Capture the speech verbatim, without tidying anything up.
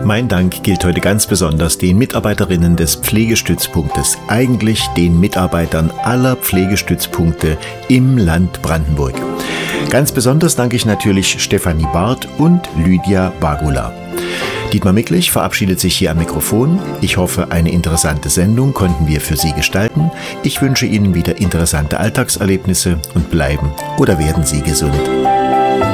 Mein Dank gilt heute ganz besonders den Mitarbeiterinnen des Pflegestützpunktes, eigentlich den Mitarbeitern aller Pflegestützpunkte im Land Brandenburg. Ganz besonders danke ich natürlich Stefanie Barth und Lydia Bagula. Dietmar Micklich verabschiedet sich hier am Mikrofon. Ich hoffe, eine interessante Sendung konnten wir für Sie gestalten. Ich wünsche Ihnen wieder interessante Alltagserlebnisse und bleiben oder werden Sie gesund.